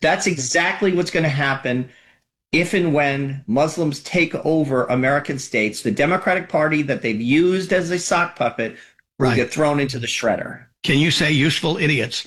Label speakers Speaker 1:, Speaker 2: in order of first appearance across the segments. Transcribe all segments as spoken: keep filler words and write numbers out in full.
Speaker 1: That's exactly what's going to happen if and when Muslims take over American states. The Democratic Party that they've used as a sock puppet will
Speaker 2: right.
Speaker 1: get thrown into the shredder.
Speaker 2: Can you say useful idiots?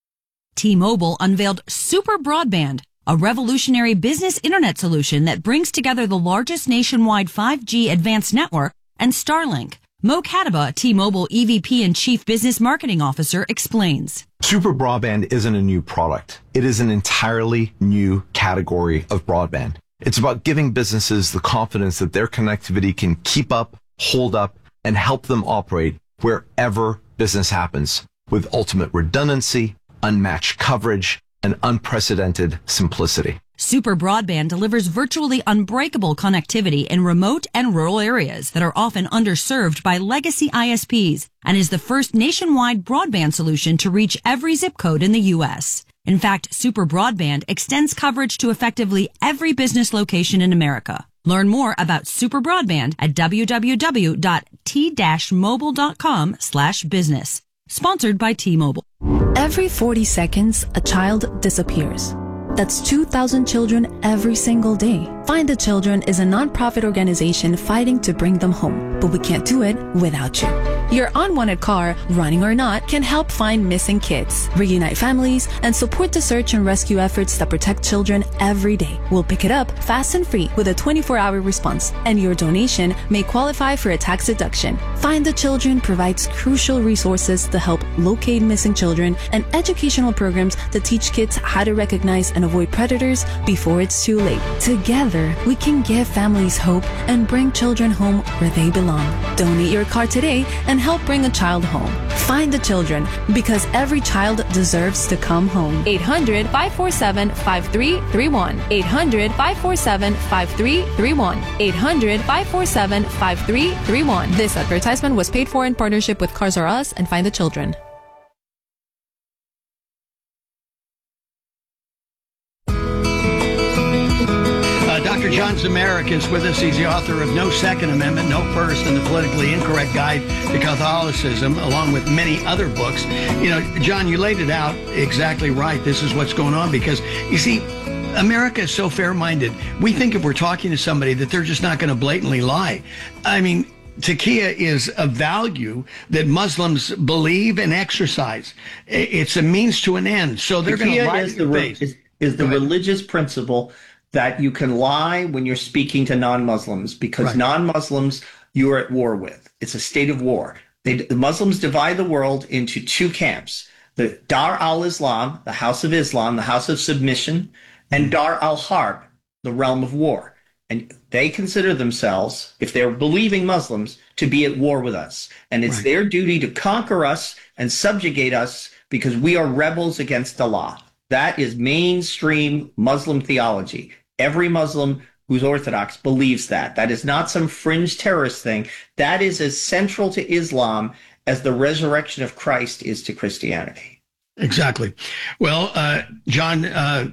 Speaker 3: T-Mobile unveiled Super Broadband, a revolutionary business internet solution that brings together the largest nationwide five G advanced network and Starlink. Mo Kataba, T-Mobile E V P and Chief Business Marketing Officer, explains.
Speaker 4: Super Broadband isn't a new product. It is an entirely new category of broadband. It's about giving businesses the confidence that their connectivity can keep up, hold up, and help them operate wherever business happens, with ultimate redundancy, unmatched coverage, and unprecedented simplicity.
Speaker 3: Super Broadband delivers virtually unbreakable connectivity in remote and rural areas that are often underserved by legacy I S Ps and is the first nationwide broadband solution to reach every zip code in the U S. In fact, Super Broadband extends coverage to effectively every business location in America. Learn more about Super Broadband at w w w dot t mobile dot com slash business. Sponsored by T-Mobile.
Speaker 5: Every forty seconds, a child disappears. That's two thousand children every single day. Find the Children is a nonprofit organization fighting to bring them home, but we can't do it without you. Your unwanted car, running or not, can help find missing kids, reunite families, and support the search and rescue efforts that protect children every day. We'll pick it up fast and free with a twenty-four hour response, and your donation may qualify for a tax deduction. Find the Children provides crucial resources to help locate missing children and educational programs that teach kids how to recognize and avoid predators before it's too late. Together, we can give families hope and bring children home where they belong. Donate your car today and help bring a child home. Find the Children, because every child deserves to come home. eight hundred, five four seven, five three three one. eight hundred, five four seven, five three three one. eight hundred, five four seven, five three three one. This advertisement was paid for in partnership with Cars R Us and Find the Children.
Speaker 2: Doctor John Zamarik is with us. He's the author of No Second Amendment, No First, and the Politically Incorrect Guide to Catholicism, along with many other books. You know, John, you laid it out exactly right. This is what's going on because, you see, America is so fair-minded. We think if we're talking to somebody that they're just not going to blatantly lie. I mean, taqiyya is a value that Muslims believe and exercise. It's a means to an end. So they're going to lie to your face.
Speaker 1: Is, is the religious principle that you can lie when you're speaking to non-Muslims, because right. non-Muslims you are at war with. It's a state of war. They, the Muslims divide the world into two camps: the Dar al-Islam, the House of Islam, the House of Submission, and Dar al-Harb, the realm of war. And they consider themselves, if they're believing Muslims, to be at war with us. And it's right. their duty to conquer us and subjugate us because we are rebels against Allah. That is mainstream Muslim theology. Every Muslim who's Orthodox believes that. That is not some fringe terrorist thing. That is as central to Islam as the resurrection of Christ is to Christianity.
Speaker 2: Exactly. Well, uh, John, uh,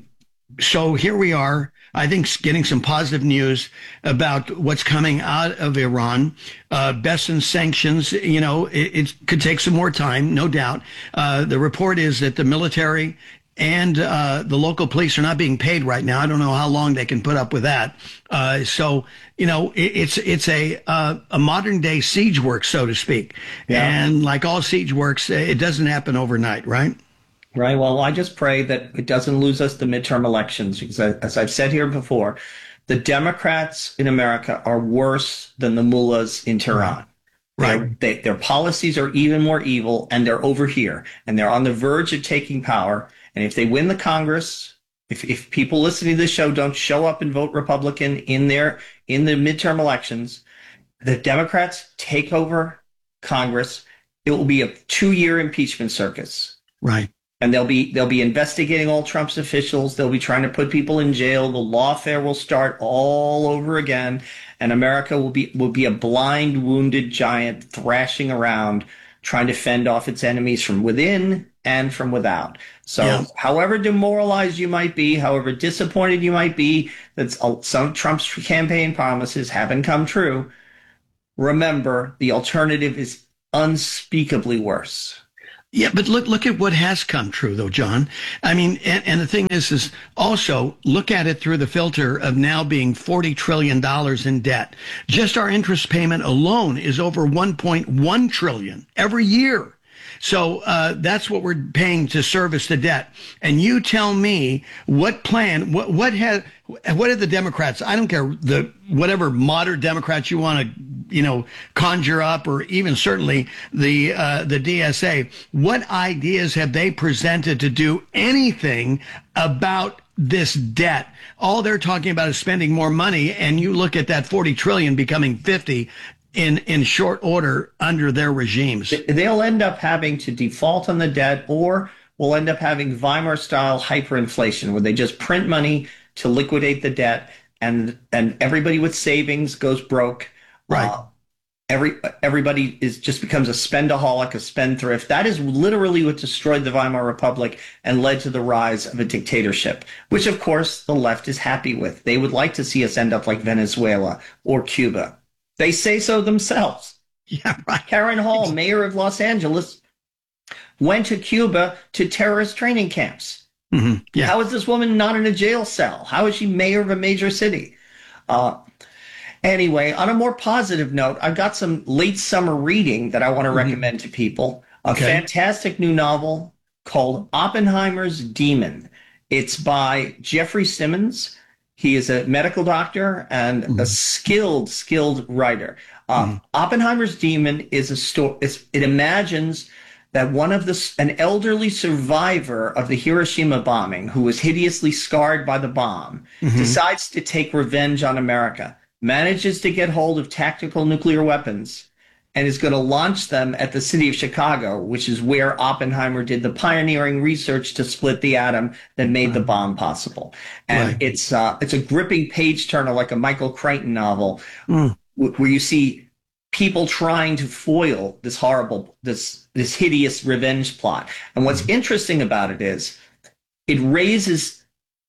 Speaker 2: so here we are, I think, getting some positive news about what's coming out of Iran. Uh, Besson sanctions, you know, it, it could take some more time, no doubt. Uh, the report is that the military and uh, the local police are not being paid right now. I don't know how long they can put up with that. Uh, so, you know, it, it's it's a uh, a modern day siege work, so to speak. Yeah. And like all siege works, it doesn't happen overnight, right?
Speaker 1: Right. Well, I just pray that it doesn't lose us the midterm elections, because as I've said here before, the Democrats in America are worse than the mullahs in Tehran. Right. They, their policies are even more evil, and they're over here, and they're on the verge of taking power. And if they win the Congress, if, if people listening to this show don't show up and vote Republican in their in the midterm elections, the Democrats take over Congress. It will be a two-year impeachment circus.
Speaker 2: Right.
Speaker 1: And they'll be they'll be investigating all Trump's officials. They'll be trying to put people in jail. The lawfare will start all over again, and America will be will be a blind, wounded giant thrashing around, trying to fend off its enemies from within and from without. So, yeah. however demoralized you might be, however disappointed you might be that some of Trump's campaign promises haven't come true, remember the alternative is unspeakably worse.
Speaker 2: Yeah, but look look at what has come true, though, John. I mean, and, and the thing is, is also look at it through the filter of now being forty trillion dollars in debt. Just our interest payment alone is over one point one trillion dollars every year. So uh, that's what we're paying to service the debt. And you tell me what plan, what what has, what are the Democrats? I don't care the whatever moderate Democrats you want to, you know, conjure up, or even certainly the uh, the D S A. What ideas have they presented to do anything about this debt? All they're talking about is spending more money, and you look at that forty trillion becoming fifty in in short order under their regimes.
Speaker 1: They'll end up having to default on the debt, or we'll end up having Weimar-style hyperinflation, where they just print money to liquidate the debt, and and everybody with savings goes broke.
Speaker 2: Right.
Speaker 1: Uh, every everybody is just becomes a spendaholic, a spendthrift. That is literally what destroyed the Weimar Republic and led to the rise of a dictatorship, which of course the left is happy with. They would like to see us end up like Venezuela or Cuba. They say so themselves.
Speaker 2: Yeah, right.
Speaker 1: Karen Hall, mayor of Los Angeles, went to Cuba to terrorist training camps.
Speaker 2: Mm-hmm. Yeah.
Speaker 1: How is this woman not in a jail cell? How is she mayor of a major city? Uh, anyway, on a more positive note, I've got some late summer reading that I want to mm-hmm. recommend to people. A
Speaker 2: okay.
Speaker 1: fantastic new novel called Oppenheimer's Demon. It's by Jeffrey Simmons. He is a medical doctor and mm-hmm. a skilled, skilled writer. Uh, mm-hmm. Oppenheimer's Demon is a story. It imagines that one of the an elderly survivor of the Hiroshima bombing, who was hideously scarred by the bomb, mm-hmm. decides to take revenge on America, manages to get hold of tactical nuclear weapons, and is going to launch them at the city of Chicago, which is where Oppenheimer did the pioneering research to split the atom that made the bomb possible. And
Speaker 2: right.
Speaker 1: it's uh, it's a gripping page turner, like a Michael Crichton novel, mm. w- where you see people trying to foil this horrible, this this hideous revenge plot. And what's mm. interesting about it is it raises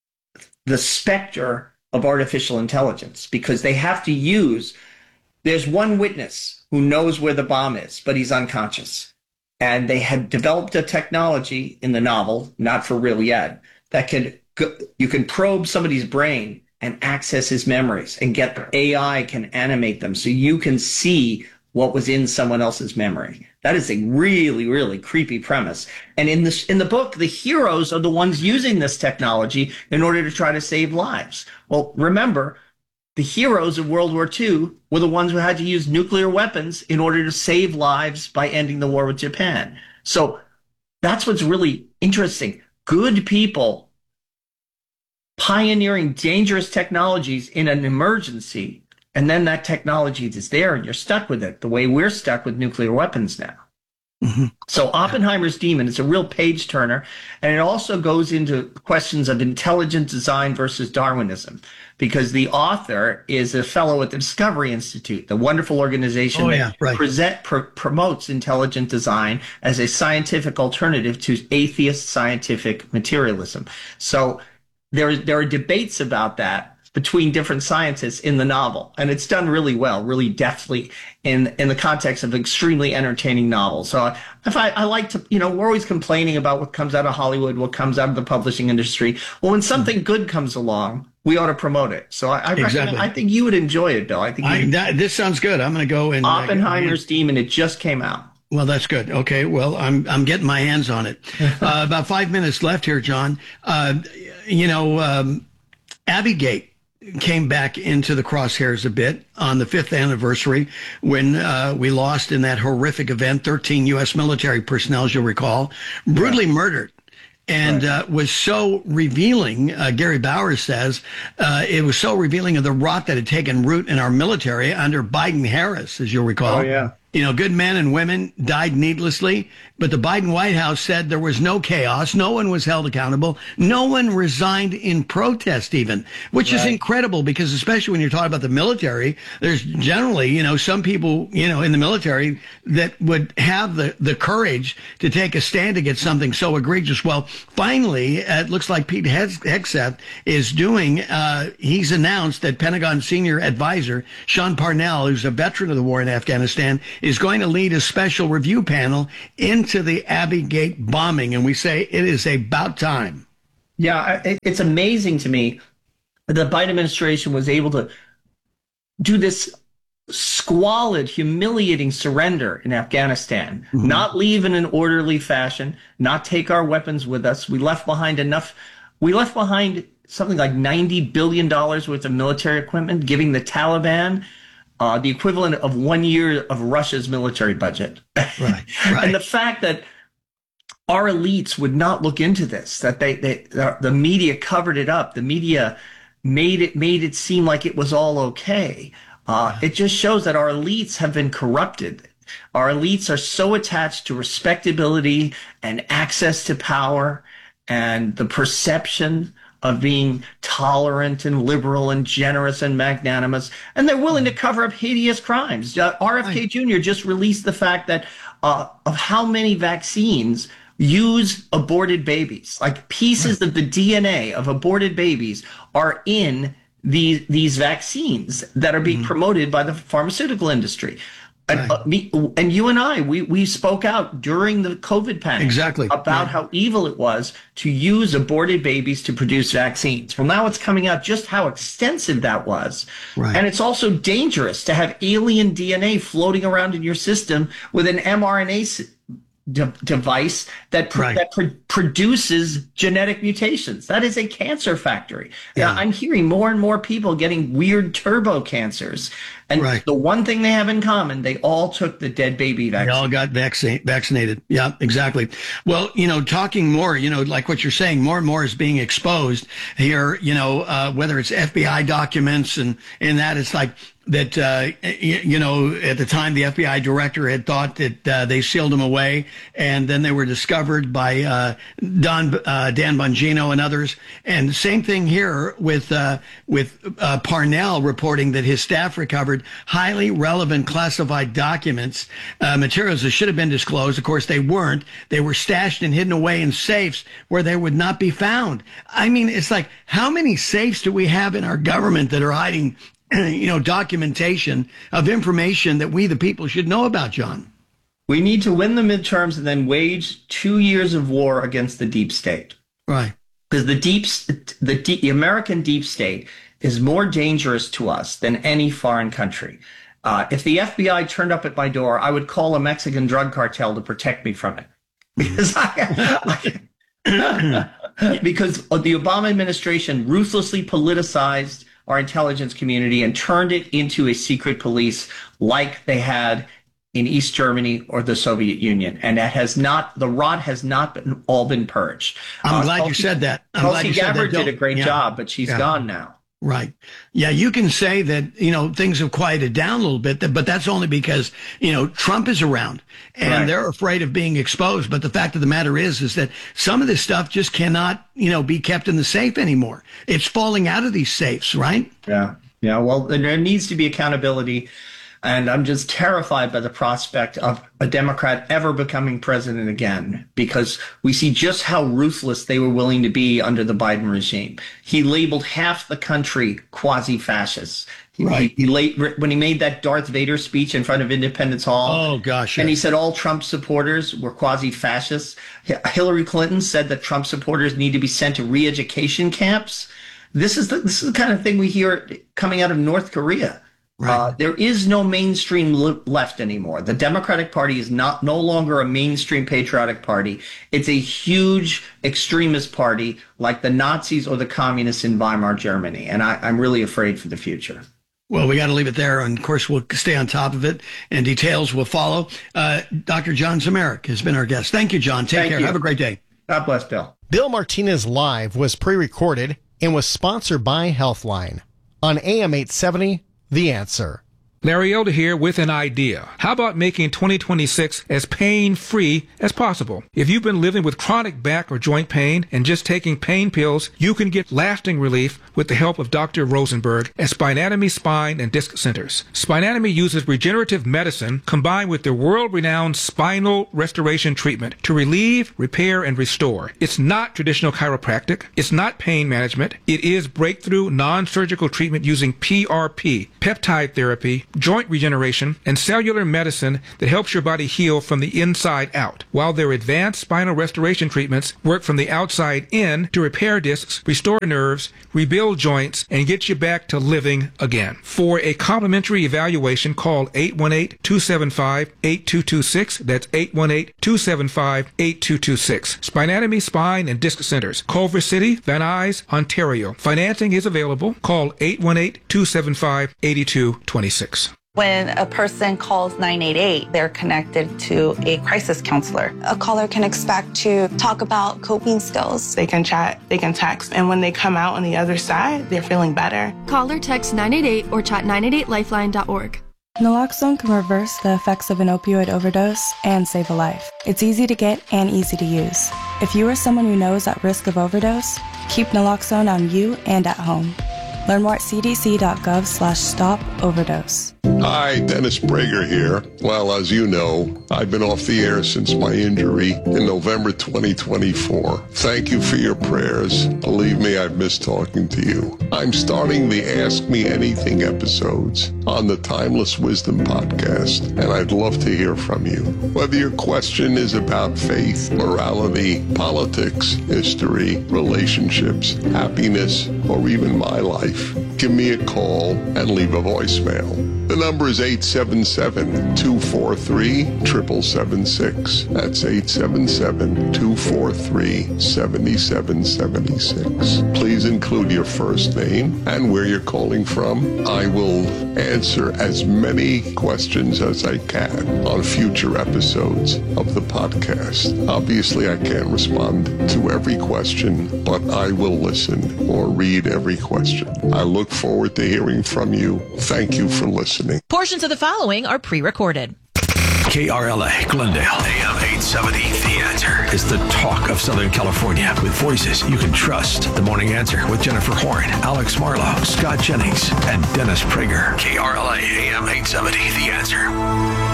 Speaker 1: the specter of artificial intelligence, because they have to use, there's one witness who knows where the bomb is, but he's unconscious. And they had developed a technology in the novel, not for real yet, that could, you can probe somebody's brain and access his memories, and get A I can animate them so you can see what was in someone else's memory. That is a really, really creepy premise. And in this, in the book, the heroes are the ones using this technology in order to try to save lives. Well, remember, the heroes of World War Two were the ones who had to use nuclear weapons in order to save lives by ending the war with Japan. So that's what's really interesting. Good people pioneering dangerous technologies in an emergency, and then that technology is there and you're stuck with it, the way we're stuck with nuclear weapons now. Mm-hmm. So Oppenheimer's Demon is a real page turner, and it also goes into questions of intelligent design versus Darwinism, because the author is a fellow at the Discovery Institute, the wonderful organization
Speaker 2: oh,
Speaker 1: that
Speaker 2: yeah, right.
Speaker 1: present, pr- promotes intelligent design as a scientific alternative to atheist scientific materialism. So there, there are debates about that between different scientists in the novel, and it's done really well, really deftly in in the context of extremely entertaining novels. So if I, I like to, you know, we're always complaining about what comes out of Hollywood, what comes out of the publishing industry. Well, when something good comes along, we ought to promote it. So I, I
Speaker 2: exactly.
Speaker 1: recommend, I think you would enjoy it, Bill. I think
Speaker 2: I, that, this sounds good. I'm going to go and
Speaker 1: Oppenheimer's
Speaker 2: uh,
Speaker 1: Demon. It just came out.
Speaker 2: Well, that's good. Okay. Well, I'm I'm getting my hands on it. uh, about five minutes left here, John. Uh, you know, um, Abbygate came back into the crosshairs a bit on the fifth anniversary when uh, we lost in that horrific event, thirteen U S military personnel, as you'll recall, brutally yeah. murdered. And right. uh, was so revealing, uh, Gary Bowers says, uh, it was so revealing of the rot that had taken root in our military under Biden-Harris, as you'll recall.
Speaker 1: Oh, yeah.
Speaker 2: You know, good men and women died needlessly, but the Biden White House said there was no chaos. No one was held accountable. No one resigned in protest even, which right. is incredible, because especially when you're talking about the military, there's generally, you know, some people, you know, in the military that would have the, the courage to take a stand against something so egregious. Well, finally, it looks like Pete Hegseth is doing, uh, he's announced that Pentagon senior advisor Sean Parnell, who's a veteran of the war in Afghanistan, is going to lead a special review panel into the Abbey Gate bombing. And we say it is about time.
Speaker 1: Yeah, it's amazing to me that the Biden administration was able to do this squalid, humiliating surrender in Afghanistan, mm-hmm. not leave in an orderly fashion, not take our weapons with us. We left behind enough. We left behind something like ninety billion dollars worth of military equipment, giving the Taliban uh, the equivalent of one year of Russia's military budget.
Speaker 2: Right, right.
Speaker 1: And the fact that our elites would not look into this, that they, they the media covered it up, the media made it made it seem like it was all okay. Uh, it just shows that our elites have been corrupted. Our elites are so attached to respectability and access to power and the perception of being tolerant and liberal and generous and magnanimous, and they're willing to cover up hideous crimes. Uh, R F K Junior just released the fact that uh, of how many vaccines use aborted babies, like pieces of the D N A of aborted babies are in these these vaccines that are being mm-hmm. promoted by the pharmaceutical industry. And, right. uh, me, and you and I, we, we spoke out during the COVID panic
Speaker 2: exactly.
Speaker 1: about
Speaker 2: yeah.
Speaker 1: how evil it was to use aborted babies to produce vaccines. Well, now it's coming out just how extensive that was.
Speaker 2: Right.
Speaker 1: And it's also dangerous to have alien D N A floating around in your system with an mRNA de- device that pr-
Speaker 2: right.
Speaker 1: that pr- produces genetic mutations. That is a cancer factory.
Speaker 2: Yeah.
Speaker 1: Now, I'm hearing more and more people getting weird turbo cancers. And
Speaker 2: right.
Speaker 1: the one thing they have in common, they all took the dead baby vaccine.
Speaker 2: They all got vaccine, vaccinated. Yeah, exactly. Well, you know, talking more, you know, like what you're saying, more and more is being exposed here, you know, uh, whether it's F B I documents and, and that, it's like that, uh, you, you know, at the time the F B I director had thought that uh, they sealed them away, and then they were discovered by uh, Don, uh, Dan Bongino and others. And the same thing here with, uh, with uh, Parnell reporting that his staff recovered highly relevant classified documents, uh, materials that should have been disclosed. Of course, they weren't. They were stashed and hidden away in safes where they would not be found. I mean, it's like, how many safes do we have in our government that are hiding, you know, documentation of information that we, the people, should know about, John?
Speaker 1: We need to win the midterms and then wage two years of war against the deep state.
Speaker 2: Right.
Speaker 1: Because the deep, the, deep, the American deep state is more dangerous to us than any foreign country. Uh, if the F B I turned up at my door, I would call a Mexican drug cartel to protect me from it. Because I, I, because the Obama administration ruthlessly politicized our intelligence community and turned it into a secret police like they had in East Germany or the Soviet Union. And that has not, the rot has not been all been purged.
Speaker 2: I'm
Speaker 1: uh,
Speaker 2: glad
Speaker 1: Tulsi,
Speaker 2: you said that. I'm
Speaker 1: Tulsi
Speaker 2: glad you said
Speaker 1: Gabbard
Speaker 2: that.
Speaker 1: did a great
Speaker 2: yeah.
Speaker 1: job, but she's
Speaker 2: yeah.
Speaker 1: gone now.
Speaker 2: Right. Yeah, you can say that, you know, things have quieted down a little bit, but that's only because, you know, Trump is around and
Speaker 1: right.
Speaker 2: they're afraid of being exposed. But the fact of the matter is, is that some of this stuff just cannot, you know, be kept in the safe anymore. It's falling out of these safes, right?
Speaker 1: Yeah. Yeah. Well, there needs to be accountability. And I'm just terrified by the prospect of a Democrat ever becoming president again, because we see just how ruthless they were willing to be under the Biden regime. He labeled half the country quasi-fascists.
Speaker 2: Right.
Speaker 1: He, he late, when he made that Darth Vader speech in front of Independence Hall.
Speaker 2: Oh, gosh.
Speaker 1: And
Speaker 2: yeah.
Speaker 1: he said all Trump supporters were quasi-fascists. Hillary Clinton said that Trump supporters need to be sent to re-education camps. This is the, this is the kind of thing we hear coming out of North Korea.
Speaker 2: Right.
Speaker 1: Uh, there is no mainstream le- left anymore. The Democratic Party is not no longer a mainstream patriotic party. It's a huge extremist party like the Nazis or the communists in Weimar Germany. And I, I'm really afraid for the future.
Speaker 2: Well, we got to leave it there. And of course, we'll stay on top of it and details will follow. Uh, Doctor John Zmirak has been our guest. Thank you, John. Take
Speaker 1: Thank
Speaker 2: care.
Speaker 1: you.
Speaker 2: Have a great day.
Speaker 1: God bless, Bill.
Speaker 6: Bill Martinez Live was pre-recorded and was sponsored by Healthline on A M eight seventy. The Answer.
Speaker 7: Larry Elder here with an idea. How about making twenty twenty-six as pain-free as possible? If you've been living with chronic back or joint pain and just taking pain pills, you can get lasting relief with the help of Doctor Rosenberg at Spinatomy Spine and Disc Centers. Spinatomy uses regenerative medicine combined with the world-renowned spinal restoration treatment to relieve, repair, and restore. It's not traditional chiropractic. It's not pain management. It is breakthrough non-surgical treatment using P R P, peptide therapy, joint regeneration, and cellular medicine that helps your body heal from the inside out, while their advanced spinal restoration treatments work from the outside in to repair discs, restore nerves, rebuild joints, and get you back to living again. For a complimentary evaluation, call eight one eight, two seven five, eight two two six. That's eight one eight, two seven five, eight two two six. Spinatomy, Spine, and Disc Centers, Culver City, Van Nuys, Ontario. Financing is available. Call eight one eight, two seven five, eight two two six.
Speaker 8: When a person calls nine eight eight, they're connected to a crisis counselor.
Speaker 9: A caller can expect to talk about coping skills.
Speaker 10: They can chat, they can text, and when they come out on the other side, they're feeling better.
Speaker 11: Call or text nine eight eight or chat nine eight eight lifeline dot org.
Speaker 12: Naloxone can reverse the effects of an opioid overdose and save a life. It's easy to get and easy to use. If you or someone you know is at risk of overdose, keep naloxone on you and at home. Learn more at c d c dot gov slash stop overdose.
Speaker 13: Hi, Dennis Prager here. Well, as you know, I've been off the air since my injury in November twenty twenty-four. Thank you for your prayers. Believe me, I've missed talking to you. I'm starting the Ask Me Anything episodes on the Timeless Wisdom podcast, and I'd love to hear from you. Whether your question is about faith, morality, politics, history, relationships, happiness, or even my life, give me a call and leave a voicemail. The number is eight seven seven, two four three, seven seven seven six. That's eight seven seven, two four three, seven seven seven six. Please include your first name and where you're calling from. I will answer as many questions as I can on future episodes of the podcast. Obviously, I can't respond to every question, but I will listen or read every question. I look forward to hearing from you. Thank you for listening.
Speaker 14: Portions of the following are pre-recorded.
Speaker 15: K R L A, Glendale, A M eight seventy, The Answer is the talk of Southern California with voices you can trust. The Morning Answer with Jennifer Horn, Alex Marlowe, Scott Jennings, and Dennis Prager. K R L A, A M eight seventy, The Answer.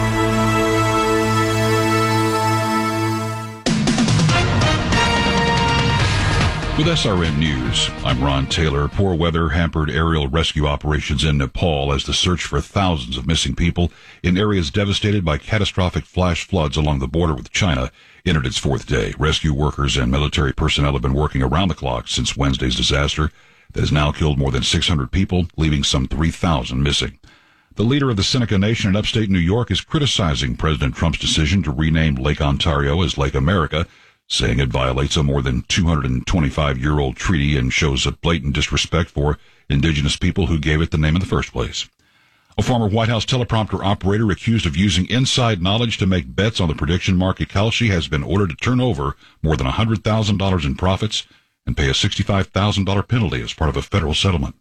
Speaker 16: With S R N News, I'm Ron Taylor. Poor weather hampered aerial rescue operations in Nepal as the search for thousands of missing people in areas devastated by catastrophic flash floods along the border with China entered its fourth day. Rescue workers and military personnel have been working around the clock since Wednesday's disaster that has now killed more than six hundred people, leaving some three thousand missing. The leader of the Seneca Nation in upstate New York is criticizing President Trump's decision to rename Lake Ontario as Lake America, saying it violates a more than two hundred twenty-five-year-old treaty and shows a blatant disrespect for indigenous people who gave it the name in the first place. A former White House teleprompter operator accused of using inside knowledge to make bets on the prediction market Kalshi has been ordered to turn over more than one hundred thousand dollars in profits and pay a sixty-five thousand dollars penalty as part of a federal settlement.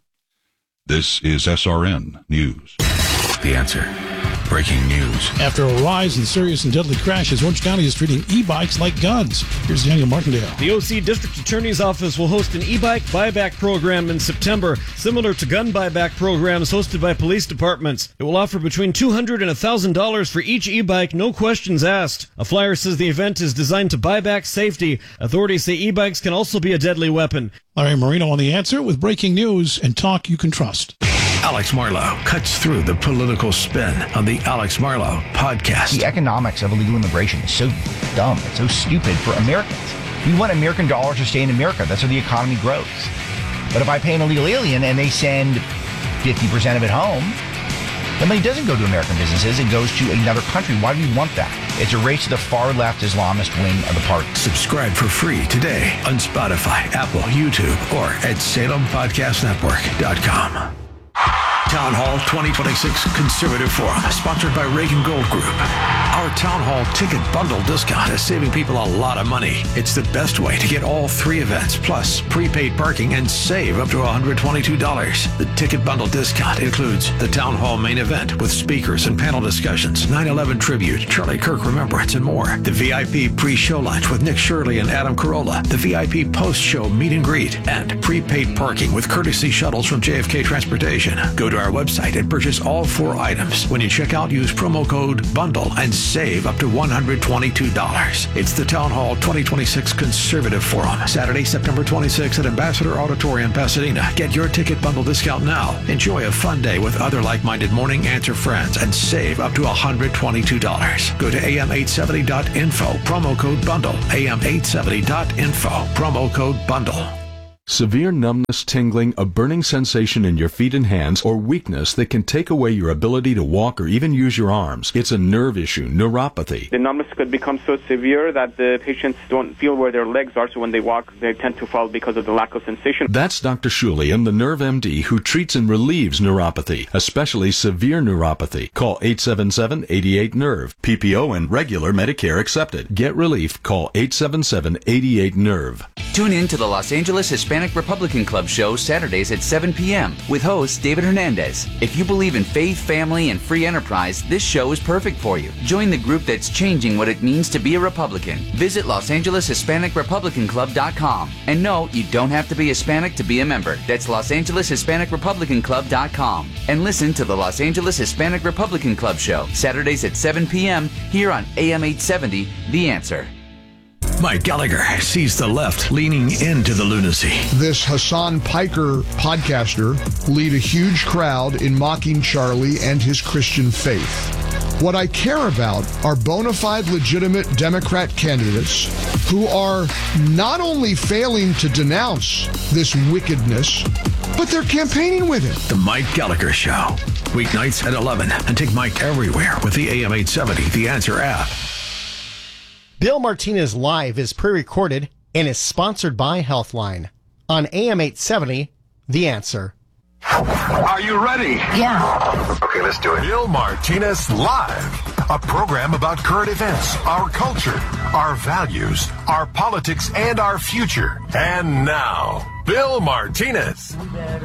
Speaker 16: This is S R N News.
Speaker 15: The Answer. Breaking news.
Speaker 17: After a rise in serious and deadly crashes, Orange County is treating e-bikes like guns. Here's Daniel Martindale.
Speaker 18: The O C District Attorney's Office will host an e-bike buyback program in September, similar to gun buyback programs hosted by police departments. It will offer between two hundred dollars and one thousand dollars for each e-bike, no questions asked. A flyer says the event is designed to buy back safety. Authorities say e-bikes can also be a deadly weapon.
Speaker 17: Larry Marino on The Answer with breaking news and talk you can trust.
Speaker 15: Alex Marlowe cuts through the political spin on the Alex Marlowe podcast.
Speaker 19: The economics of illegal immigration is so dumb. It's so stupid for Americans. We want American dollars to stay in America. That's how the economy grows. But if I pay an illegal alien and they send fifty percent of it home, the money doesn't go to American businesses. It goes to another country. Why do we want that? It's a race to the far-left Islamist wing of the party.
Speaker 15: Subscribe for free today on Spotify, Apple, YouTube, or at Salem Podcast Network dot com. Town Hall twenty twenty-six Conservative Forum, sponsored by Reagan Gold Group. Our Town Hall ticket bundle discount is saving people a lot of money. It's the best way to get all three events, plus prepaid parking, and save up to one hundred twenty-two dollars. The ticket bundle discount includes the Town Hall main event with speakers and panel discussions, nine eleven tribute, Charlie Kirk Remembrance, and more. The V I P pre-show lunch with Nick Shirley and Adam Carolla. The V I P post-show meet and greet, and prepaid parking with courtesy shuttles from J F K Transportation. Go to to our website and purchase all four items. When you check out, use promo code BUNDLE and save up to one hundred twenty-two dollars. It's the Town Hall twenty twenty-six Conservative Forum, Saturday, September twenty-sixth at Ambassador Auditorium, Pasadena. Get your ticket bundle discount now. Enjoy a fun day with other like-minded Morning Answer friends and save up to one hundred twenty-two dollars. Go to A M eight seventy dot info, promo code BUNDLE, A M eight seventy dot info, promo code BUNDLE.
Speaker 20: Severe numbness, tingling, a burning sensation in your feet and hands, or weakness that can take away your ability to walk or even use your arms. It's a nerve issue, neuropathy.
Speaker 21: The numbness could become so severe that the patients don't feel where their legs are, so when they walk, they tend to fall because of the lack of sensation.
Speaker 20: That's Doctor Shulian, the Nerve M D, who treats and relieves neuropathy, especially severe neuropathy. Call eight seven seven, eight eight, nerve. P P O and regular Medicare accepted. Get relief. Call eight seven seven, eight eight, nerve.
Speaker 22: Tune in to the Los Angeles Hispanic Republican Club show Saturdays at seven p.m. with host David Hernandez. If you believe in faith, family, and free enterprise, this show is perfect for you. Join the group that's changing what it means to be a Republican. Visit Los Angeles Hispanic Republican Club dot com. And no, you don't have to be Hispanic to be a member. That's Los Angeles Hispanic Republican Club dot com. And listen to the Los Angeles Hispanic Republican Club show Saturdays at seven p.m. here on A M eight seventy, The Answer.
Speaker 15: Mike Gallagher sees the left leaning into the lunacy.
Speaker 23: This Hassan Piker podcaster lead a huge crowd in mocking Charlie and his Christian faith. What I care about are bona fide legitimate Democrat candidates who are not only failing to denounce this wickedness, but they're campaigning with it.
Speaker 15: The Mike Gallagher Show. Weeknights at eleven. And take Mike everywhere with the A M eight seventy The Answer app.
Speaker 6: Bill Martinez Live is pre-recorded and is sponsored by Healthline. On A M eight seventy, The Answer.
Speaker 24: Are you ready?
Speaker 9: Yeah.
Speaker 24: Okay, let's do it. Bill Martinez Live, a program about current events, our culture, our values, our politics, and our future. And now, Bill Martinez.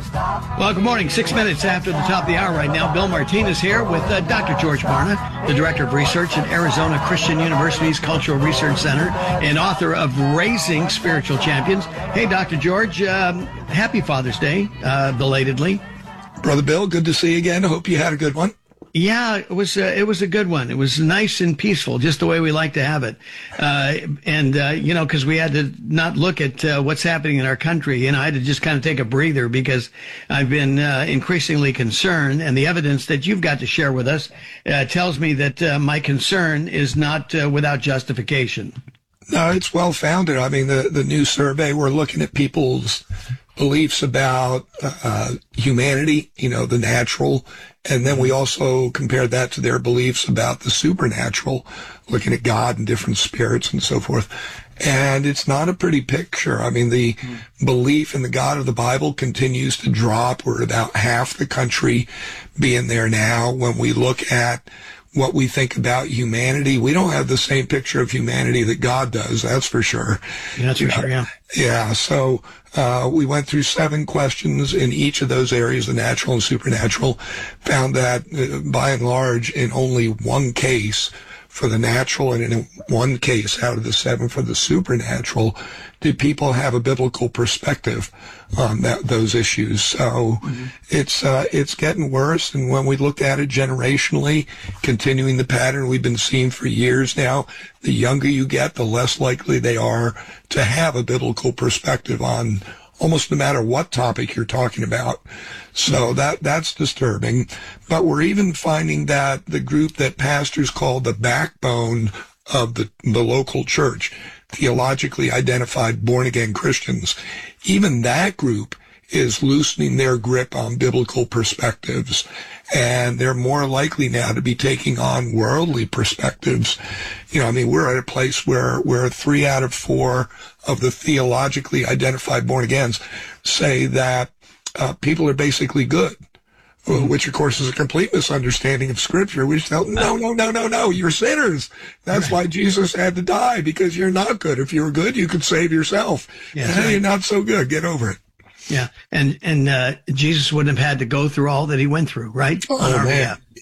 Speaker 2: Well, good morning. Six minutes after the top of the hour right now. Bill Martinez here with uh, Doctor George Barna, the Director of Research at Arizona Christian University's Cultural Research Center and author of Raising Spiritual Champions. Hey, Doctor George, um, happy Father's Day, uh, belatedly.
Speaker 25: Brother Bill, good to see you again. I hope you had a good one.
Speaker 2: Yeah, it was uh, it was a good one. It was nice and peaceful, just the way we like to have it. Uh, and, uh, you know, because we had to not look at uh, what's happening in our country. You know, I had to just kind of take a breather because I've been uh, increasingly concerned. And the evidence that you've got to share with us uh, tells me that uh, my concern is not uh, without justification.
Speaker 25: No, it's well-founded. I mean, the, the new survey, we're looking at people's beliefs about uh, humanity, you know, the natural. And then we also compared that to their beliefs about the supernatural, looking at God and different spirits and so forth. And it's not a pretty picture. I mean, the mm. belief in the God of the Bible continues to drop. We're about half the country being there now. When we look at what we think about humanity, we don't have the same picture of humanity that God does. That's for sure.
Speaker 2: Yeah, that's for
Speaker 25: you
Speaker 2: sure,
Speaker 25: know?
Speaker 2: yeah.
Speaker 25: Yeah, so uh, we went through seven questions in each of those areas, the natural and supernatural, found that uh, by and large, in only one case for the natural and in one case out of the seven for the supernatural, did people have a biblical perspective on that, those issues. So mm-hmm. it's uh, it's getting worse. And when we looked at it generationally, continuing the pattern we've been seeing for years now, the younger you get, the less likely they are to have a biblical perspective on almost no matter what topic you're talking about. So that that's disturbing. But we're even finding that the group that pastors call the backbone of the, the local church, theologically identified born-again Christians, even that group is loosening their grip on biblical perspectives. And they're more likely now to be taking on worldly perspectives. You know, I mean, we're at a place where, where three out of four of the theologically identified born-agains say that uh, people are basically good, which, of course, is a complete misunderstanding of Scripture. We tell them, no, no, no, no, no, you're sinners. That's right. Why Jesus had to die, because you're not good. If you were good, you could save yourself. Yeah, and right. You're not so good. Get over it.
Speaker 2: Yeah, and and uh, Jesus wouldn't have had to go through all that he went through, right?
Speaker 25: Oh,
Speaker 2: On our
Speaker 25: man.
Speaker 2: behalf.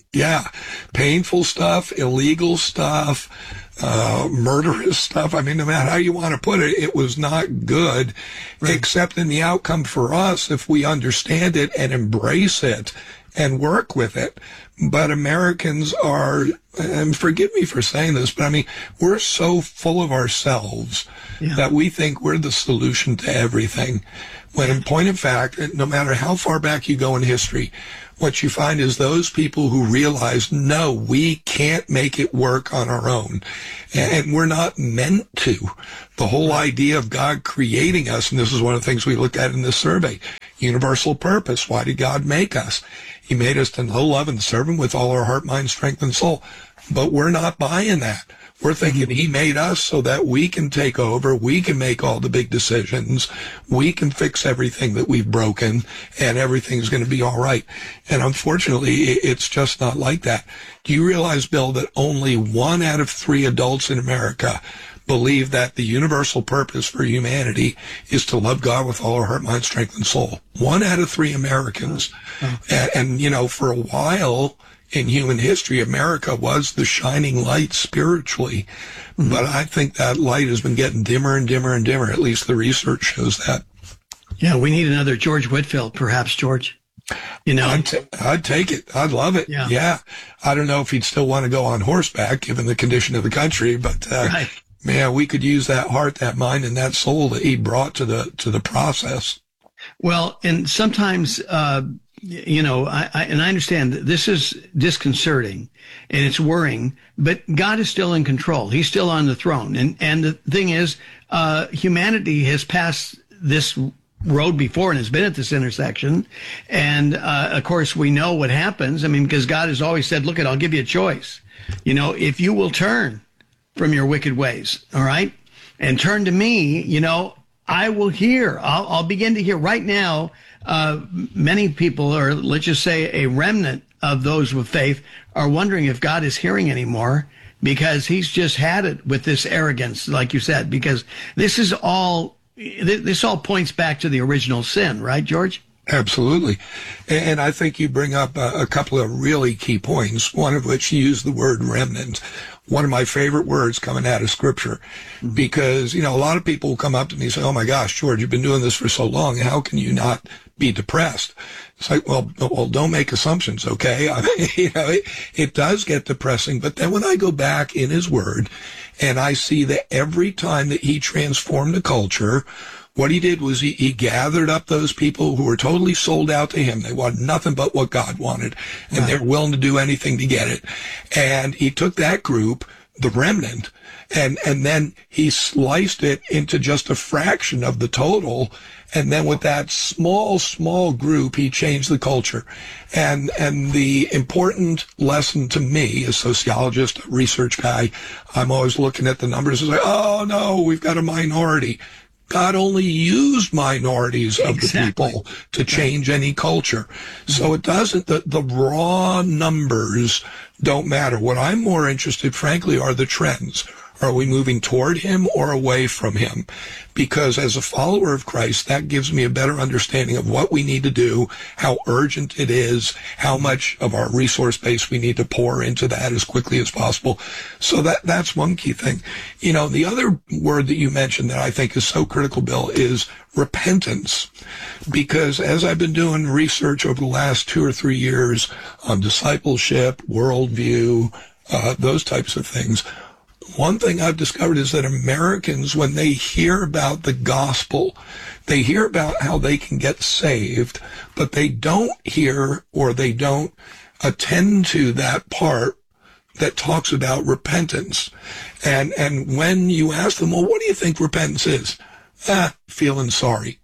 Speaker 25: Yeah. Painful stuff, illegal stuff, uh, murderous stuff. I mean, no matter how you want to put it, it was not good, right. Except in the outcome for us if we understand it and embrace it and work with it. But Americans are, and forgive me for saying this, but I mean, we're so full of ourselves yeah. that we think we're the solution to everything. When in point of fact, no matter how far back you go in history, what you find is those people who realize, no, we can't make it work on our own. And we're not meant to. The whole idea of God creating us, and this is one of the things we looked at in this survey, universal purpose. Why did God make us? He made us to know, love, and serve him with all our heart, mind, strength, and soul. But we're not buying that. We're thinking he made us so that we can take over, we can make all the big decisions, we can fix everything that we've broken, and everything's going to be all right. And unfortunately, it's just not like that. Do you realize, Bill, that only one out of three adults in America believe that the universal purpose for humanity is to love God with all our heart, mind, strength, and soul? One out of three Americans. Oh. And, and, you know, for a while in human history, America was the shining light spiritually. Mm-hmm. But I think that light has been getting dimmer and dimmer and dimmer. At least the research shows that.
Speaker 2: Yeah, we need another George Whitefield, perhaps, George. You know,
Speaker 25: I'd, t- I'd take it. I'd love it. Yeah. yeah. I don't know if he'd still want to go on horseback, given the condition of the country, but, uh, right. man, we could use that heart, that mind, and that soul that he brought to the, to the process.
Speaker 2: Well, and sometimes, uh, you know, I, I, and I understand that this is disconcerting and it's worrying, but God is still in control. He's still on the throne. And, and the thing is, uh, humanity has passed this road before and has been at this intersection. And, uh, of course, we know what happens. I mean, because God has always said, look, I'll give you a choice. You know, if you will turn from your wicked ways, all right, and turn to me, you know, I will hear. I'll, I'll begin to hear right now. Uh, many people, or let's just say a remnant of those with faith, are wondering if God is hearing anymore because he's just had it with this arrogance, like you said, because this is all, this all points back to the original sin, right, George?
Speaker 25: Absolutely. And I think you bring up a, a couple of really key points, one of which you use the word remnant. One of my favorite words coming out of Scripture, because, you know, a lot of people will come up to me and say, oh my gosh, George, you've been doing this for so long. How can you not be depressed? It's like, well, well, don't make assumptions, okay? I mean, you know, it, it does get depressing. But then when I go back in his word and I see that every time that he transformed the culture, what he did was he, he gathered up those people who were totally sold out to him. They wanted nothing but what God wanted, and right. they're willing to do anything to get it. And he took that group, the remnant, and, and then he sliced it into just a fraction of the total. And then with that small, small group, he changed the culture. And, and the important lesson to me, a sociologist, a research guy, I'm always looking at the numbers and say, oh no, we've got a minority. God only used minorities of exactly. the people to change any culture. So it doesn't, the, the raw numbers don't matter. What I'm more interested, frankly, are the trends. Are we moving toward him or away from him? Because as a follower of Christ, that gives me a better understanding of what we need to do, how urgent it is, how much of our resource base we need to pour into that as quickly as possible. So that that's one key thing. You know, the other word that you mentioned that I think is so critical, Bill, is repentance. Because as I've been doing research over the last two or three years on discipleship, worldview, uh, those types of things, one thing I've discovered is that Americans, when they hear about the gospel, they hear about how they can get saved, but they don't hear or they don't attend to that part that talks about repentance. And, and when you ask them, well, what do you think repentance is? Ah, feeling sorry.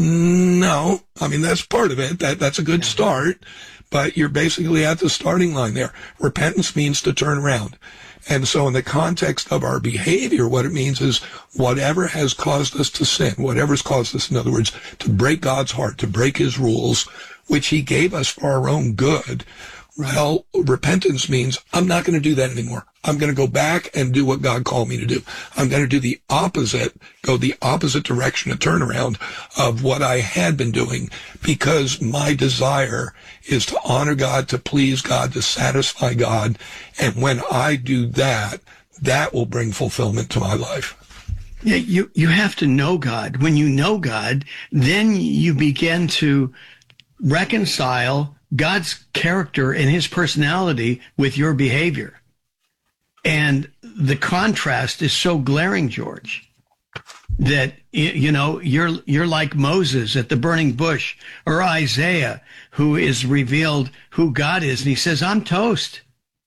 Speaker 25: No, I mean, that's part of it. That, that's a good start, but you're basically at the starting line there. Repentance means to turn around. And so in the context of our behavior, what it means is whatever has caused us to sin, whatever's caused us, in other words, to break God's heart, to break his rules, which he gave us for our own good, Well, repentance means I'm not going to do that anymore. I'm going to go back and do what God called me to do. I'm going to do the opposite, go the opposite direction, a turnaround of what I had been doing, because my desire is to honor God, to please God, to satisfy God. And when I do that, that will bring fulfillment to my life.
Speaker 2: Yeah, you, you have to know God. When you know God, then you begin to reconcile God's character and his personality with your behavior. And the contrast is so glaring, George, that, you know, you're, you're like Moses at the burning bush, or Isaiah, who is revealed who God is. And he says, I'm toast.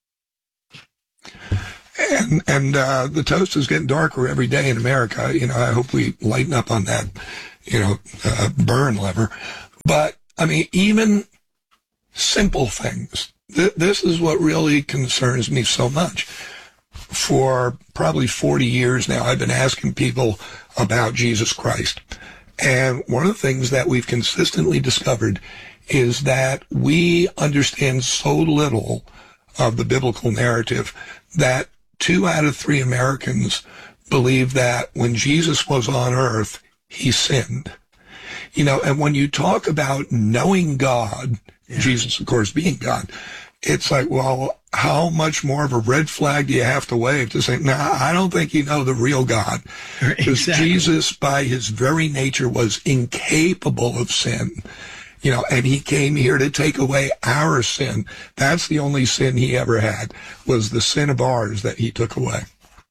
Speaker 25: And, and, uh, the toast is getting darker every day in America. You know, I hope we lighten up on that, you know, uh, burn lever. But I mean, even simple things. Th- this is what really concerns me so much. For probably forty years now, I've been asking people about Jesus Christ. And one of the things that we've consistently discovered is that we understand so little of the biblical narrative that two out of three Americans believe that when Jesus was on earth, he sinned. You know, and when you talk about knowing God, yeah. Jesus, of course, being God, it's like, well, how much more of a red flag do you have to wave to say, no, nah, I don't think you know the real God. Because exactly. Jesus, by his very nature, was incapable of sin. You know, and he came here to take away our sin. That's the only sin he ever had, was the sin of ours that he took away.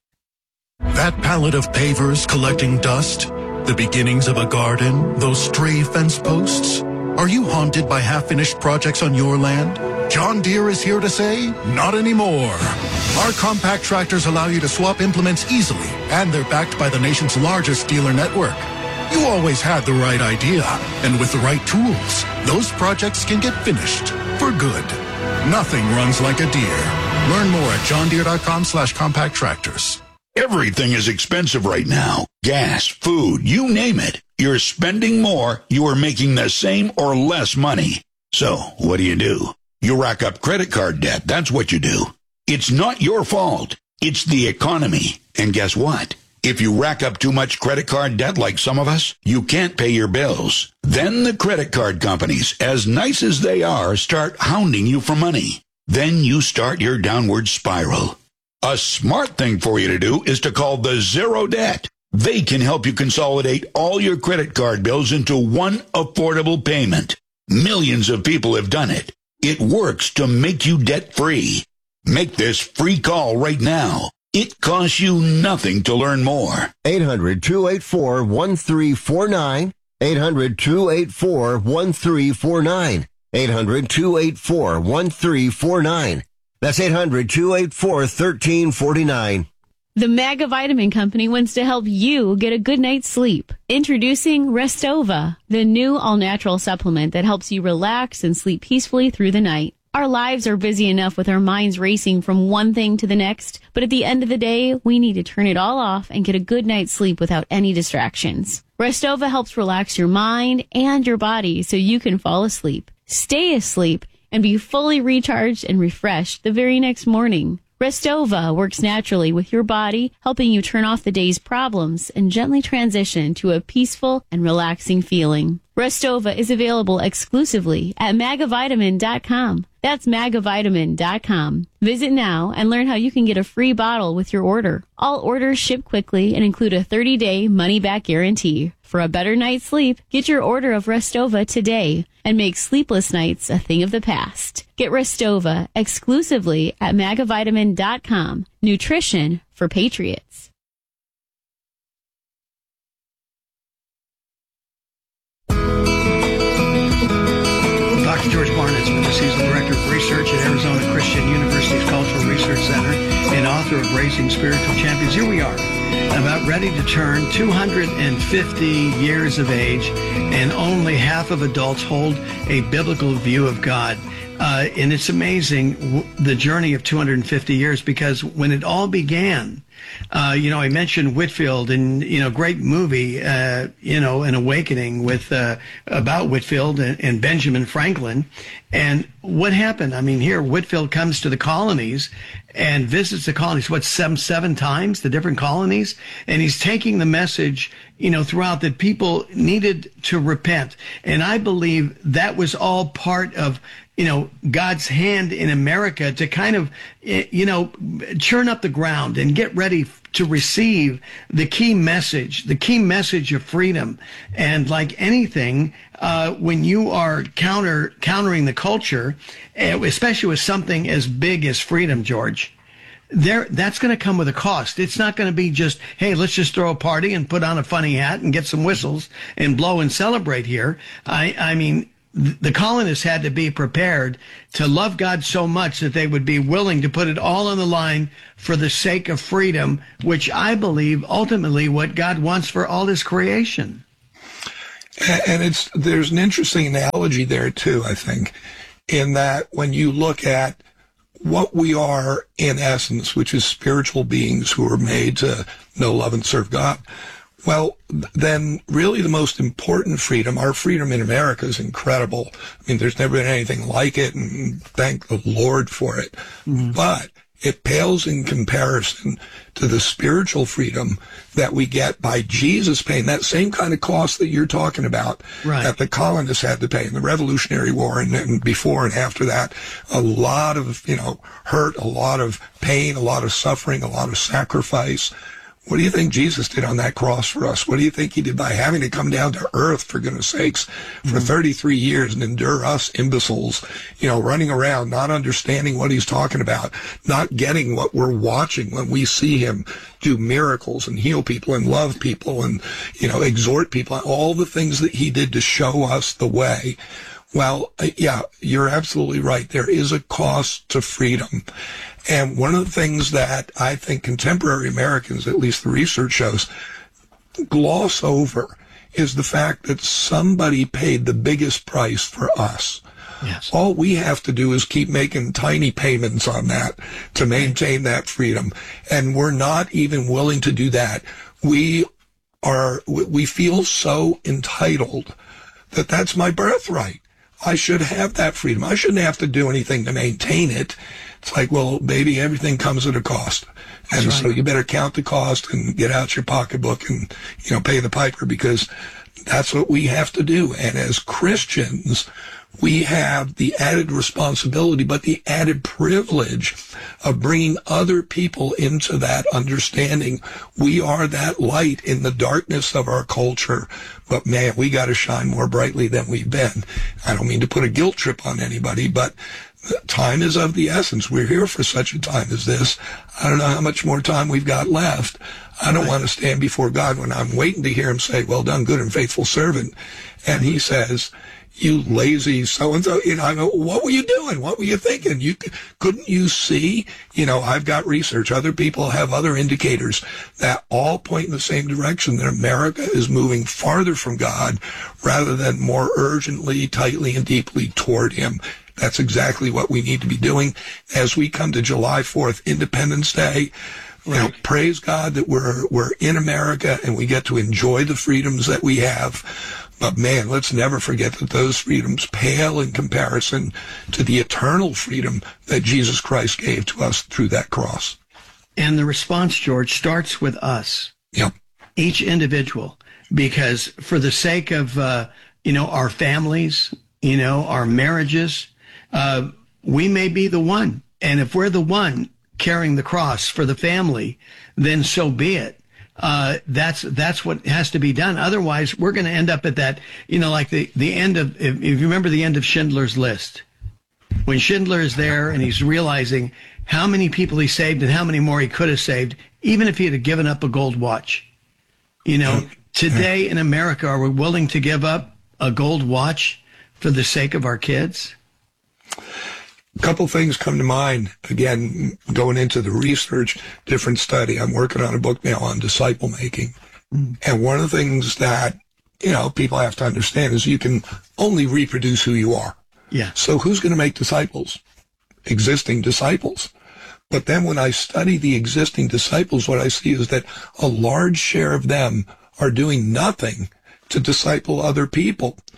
Speaker 1: That pallet of pavers collecting dust, the beginnings of a garden, those stray fence posts. Are you haunted by half-finished projects on your land? John Deere is here to say, not anymore. Our compact tractors allow you to swap implements easily, and they're backed by the nation's largest dealer network. You always had the right idea, and with the right tools, those projects can get finished for good. Nothing runs like a Deere. Learn more at johndeere.com slash compact tractors.
Speaker 3: Everything is expensive right now. Gas, food, you name it. You're spending more, you are making the same or less money. So, what do you do? You rack up credit card debt. That's what you do. It's not your fault. It's the economy. And guess what? If you rack up too much credit card debt like some of us, you can't pay your bills. Then the credit card companies, as nice as they are, start hounding you for money. Then you start your downward spiral. A smart thing for you to do is to call the Zero Debt. They can help you consolidate all your credit card bills into one affordable payment. Millions of people have done it. It works to make you debt-free. Make this free call right now. It costs you nothing to learn more.
Speaker 4: eight hundred, two eight four, one three four nine. eight hundred, two eight four, one three four nine. eight hundred, two eight four, one three four nine. That's eight hundred, two eight four, one three four nine.
Speaker 5: The Maga Vitamin Company wants to help you get a good night's sleep. Introducing Restova, the new all-natural supplement that helps you relax and sleep peacefully through the night. Our lives are busy enough with our minds racing from one thing to the next, but at the end of the day, we need to turn it all off and get a good night's sleep without any distractions. Restova helps relax your mind and your body so you can fall asleep, stay asleep, and be fully recharged and refreshed the very next morning. Restova works naturally with your body, helping you turn off the day's problems and gently transition to a peaceful and relaxing feeling. Restova is available exclusively at magavitamin dot com. That's magavitamin dot com. Visit now and learn how you can get a free bottle with your order. All orders ship quickly and include a thirty-day money-back guarantee. For a better night's sleep, get your order of Restova today and make sleepless nights a thing of the past. Get Restova exclusively at magavitamin dot com. Nutrition for patriots.
Speaker 2: Doctor George Barnett, he's the Director of Research at Arizona Christian University's Cultural Research Center and author of Raising Spiritual Champions. Here we are, about ready to turn two hundred fifty years of age, and only half of adults hold a biblical view of God. Uh, and it's amazing, w- the journey of two hundred fifty years, because when it all began, uh, you know, I mentioned Whitefield, and, you know, great movie, uh, you know, An Awakening with, uh, about Whitefield and, and Benjamin Franklin. And what happened? I mean, here, Whitefield comes to the colonies and visits the colonies, what, seven, seven times, the different colonies? And he's taking the message, you know, throughout that people needed to repent. And I believe that was all part of, you know, God's hand in America to kind of, you know, churn up the ground and get ready to receive the key message, the key message of freedom. And like anything, uh, when you are counter countering the culture, especially with something as big as freedom, George, there that's going to come with a cost. It's not going to be just, hey, let's just throw a party and put on a funny hat and get some whistles and blow and celebrate here. I, I mean, the colonists had to be prepared to love God so much that they would be willing to put it all on the line for the sake of freedom, which I believe ultimately what God wants for all his creation.
Speaker 25: And it's there's an interesting analogy there, too, I think, in that when you look at what we are in essence, which is spiritual beings who are made to know, love, and serve God, well, then really the most important freedom, our freedom in America is incredible. I mean, there's never been anything like it, and thank the Lord for it. Mm-hmm. But it pales in comparison to the spiritual freedom that we get by Jesus paying that same kind of cost that you're talking about, right, that the colonists had to pay in the Revolutionary War and, and before and after that. A lot of, you know, hurt, a lot of pain, a lot of suffering, a lot of sacrifice. What do you think Jesus did on that cross for us? What do you think he did by having to come down to earth, for goodness sakes, for mm-hmm. thirty-three years and endure us imbeciles, you know, running around, not understanding what he's talking about, not getting what we're watching when we see him do miracles and heal people and love people and, you know, exhort people, all the things that he did to show us the way. Well, yeah, you're absolutely right. There is a cost to freedom. And one of the things that I think contemporary Americans, at least the research shows, gloss over is the fact that somebody paid the biggest price for us. Yes. All we have to do is keep making tiny payments on that to maintain that freedom. And we're not even willing to do that. We are, we feel so entitled that that's my birthright. I should have that freedom. I shouldn't have to do anything to maintain it. It's like, well, baby, everything comes at a cost. And right. so you better count the cost and get out your pocketbook and, you know, pay the piper, because that's what we have to do. And as Christians, we have the added responsibility, but the added privilege of bringing other people into that understanding. We are that light in the darkness of our culture, but man, we got to shine more brightly than we've been. I don't mean to put a guilt trip on anybody, but time is of the essence. We're here for such a time as this. I don't know how much more time we've got left. I don't right. want to stand before God when I'm waiting to hear him say, well done, good and faithful servant. And he says, you lazy so-and-so, you know, I go, what were you doing? What were you thinking? You couldn't you see? You know, I've got research. Other people have other indicators that all point in the same direction, that America is moving farther from God rather than more urgently, tightly, and deeply toward him. That's exactly what we need to be doing as we come to July fourth, Independence Day. You know, praise God that we're we're in America and we get to enjoy the freedoms that we have. But man, let's never forget that those freedoms pale in comparison to the eternal freedom that Jesus Christ gave to us through that cross.
Speaker 2: And the response, George, starts with us.
Speaker 25: Yep.
Speaker 2: Each individual, because for the sake of, uh, you know, our families, you know, our marriages, uh, we may be the one. And if we're the one carrying the cross for the family, then so be it. Uh, that's, that's what has to be done. Otherwise, we're going to end up at that, you know, like the, the end of, if, if you remember the end of Schindler's List, when Schindler is there and he's realizing how many people he saved and how many more he could have saved, even if he had given up a gold watch. You know, today in America, are we willing to give up a gold watch for the sake of our kids?
Speaker 25: A couple things come to mind. Again, going into the research, different study. I'm working on a book now on disciple making. Mm. And one of the things that, you know, people have to understand is you can only reproduce who you are.
Speaker 2: Yeah.
Speaker 25: So who's going to make disciples? Existing disciples. But then when I study the existing disciples, what I see is that a large share of them are doing nothing to disciple other people.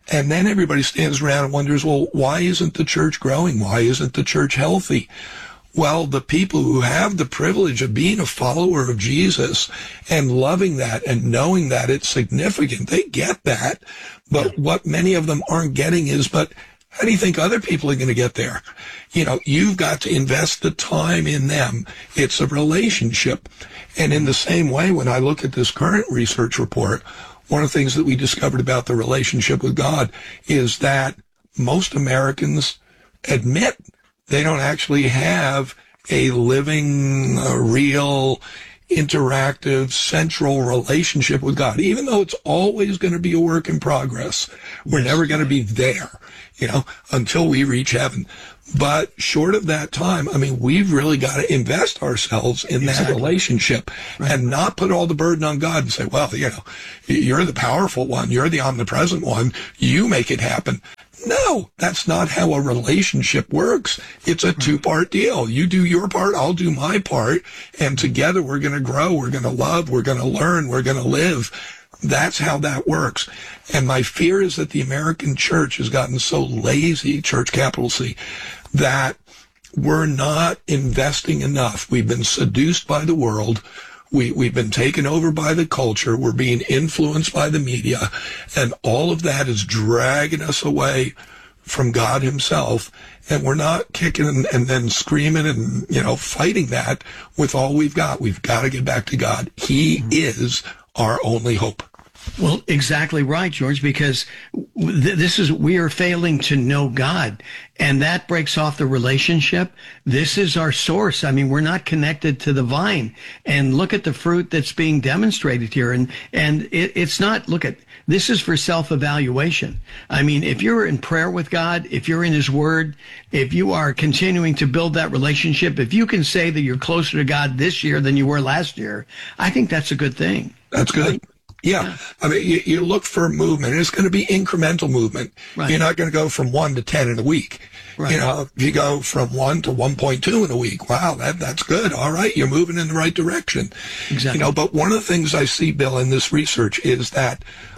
Speaker 25: And then everybody stands around and wonders, well, why isn't the church growing? Why isn't the church healthy? Well, the people who have the privilege of being a follower of Jesus and loving that and knowing that it's significant, they get that. But what many of them aren't getting is, but how do you think other people are going to get there? You know, you've got to invest the time in them. It's a relationship. And in the same way, when I look at this current research report, one of the things that we discovered about the relationship with God is that most Americans admit they don't actually have a living, a real, interactive, central relationship with God, even though it's always going to be a work in progress. We're yes. never going to be there, you know, until we reach heaven. But short of that time, I mean, we've really got to invest ourselves in exactly. that relationship right. and not put all the burden on God and say, well, you know, you're the powerful one. You're the omnipresent one. You make it happen. No, that's not how a relationship works. It's a two-part deal. You do your part, I'll do my part, and together we're going to grow, we're going to love, we're going to learn, we're going to live. That's how that works. And my fear is that the American church has gotten so lazy, church capital C, that we're not investing enough. We've been seduced by the world. We, we've been taken over by the culture. We're being influenced by the media. And all of that is dragging us away from God himself. And we're not kicking and, and then screaming and, you know, fighting that with all we've got. We've got to get back to God. He mm-hmm. is our only hope.
Speaker 2: Well, exactly right, George, because th- this is, we are failing to know God, and that breaks off the relationship. This is our source. I mean, we're not connected to the vine, and look at the fruit that's being demonstrated here. And, and it, it's not, look at, this is for self-evaluation. I mean, if you're in prayer with God, if you're in his word, if you are continuing to build that relationship, if you can say that you're closer to God this year than you were last year, I think that's a good thing.
Speaker 25: That's good. Yeah. I mean, you, you look for movement, and it's going to be incremental movement. Right. You're not going to go from one to ten in a week. Right. You know, if you go from one to one point two in a week, wow, that, that's good. All right. You're moving in the right direction.
Speaker 2: Exactly.
Speaker 25: You know, but one of the things I see, Bill, in this research is that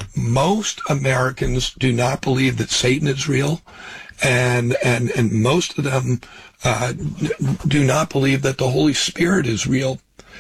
Speaker 25: most Americans do not believe that Satan is real. And, and, and most of them, uh, do not believe that the Holy Spirit is real.